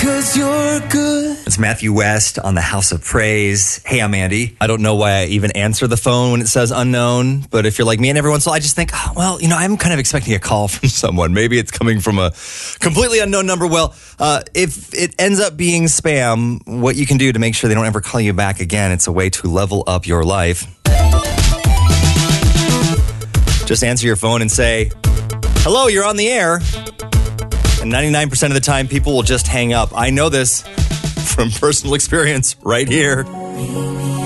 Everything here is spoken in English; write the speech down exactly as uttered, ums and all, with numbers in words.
'cause you're good. It's Matthew West on the House of Praise. Hey, I'm Andy. I don't know why I even answer the phone when it says unknown, but if you're like me and every once in a while, I just think, oh, well, you know, I'm kind of expecting a call from someone. Maybe it's coming from a completely unknown number. Well, uh, if it ends up being spam, what you can do to make sure they don't ever call you back again, it's a way to level up your life. Just answer your phone and say, hello, you're on the air. And ninety-nine percent of the time, people will just hang up. I know this from personal experience right here.